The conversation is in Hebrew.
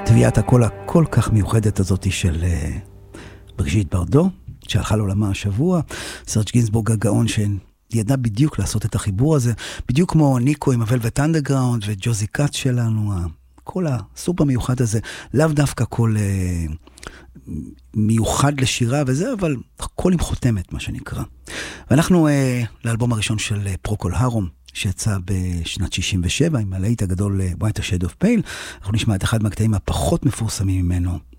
טביעת הקול הכל כך מיוחדת הזאת של בריז'יט ברדו, שהלכה לעולמה השבוע, סרג' גינסבורג הגאון שידע בדיוק לעשות את החיבור הזה, בדיוק כמו ניקו עם הוולווט אנדרגראונד וג'וזי קאץ שלנו, הקול הסופר מיוחד הזה, לאו דווקא קול מיוחד לשירה וזה, אבל קול עם חותמת מה שנקרא. ואנחנו לאלבום הראשון של פרוקול הרום, שיצא בשנת 67 עם הלהיט הגדול Whiter Shade of Pale, אנחנו נשמע את אחד מהקטעים הפחות מפורסמים ממנו,